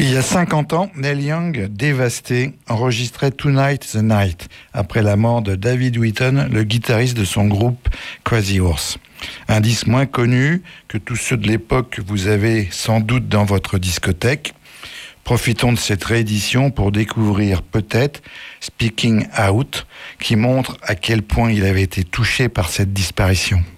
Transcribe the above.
Il y a 50 ans, Neil Young, dévasté, enregistrait Tonight the Night, après la mort de David Wheaton, le guitariste de son groupe Crazy Horse. Un disque moins connu que tous ceux de l'époque que vous avez sans doute dans votre discothèque. Profitons de cette réédition pour découvrir peut-être Speaking Out, qui montre à quel point il avait été touché par cette disparition.